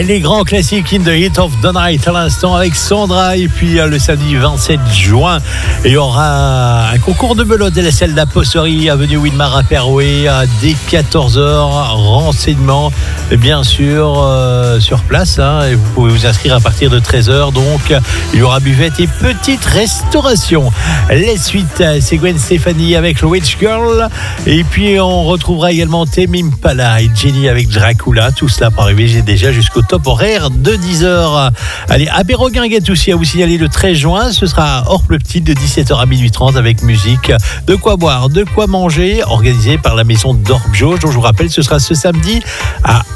Les grands classiques in the heat of the night à l'instant avec Sandra. Et puis le samedi 27 juin, il y aura un concours de belote de la salle d'Aposserie avenue Widmar à Perouet dès 14h. Renseignements bien sûr sur place et vous pouvez vous inscrire à partir de 13h. Donc il y aura buvette et petite restauration. Les suites, c'est Gwen Stefani avec le Witch Girl. Et puis on retrouvera également Tame Impala et Jenny avec Dracula. Tout cela pour arriver déjà jusqu'au top horaire de 10h. Allez, à Béroguinguet aussi, à vous signaler le 13 juin, ce sera hors le petit de 17h à 12h30 avec musique, de quoi boire, de quoi manger, organisé par la maison d'Orbjo. Je vous rappelle, ce sera ce samedi à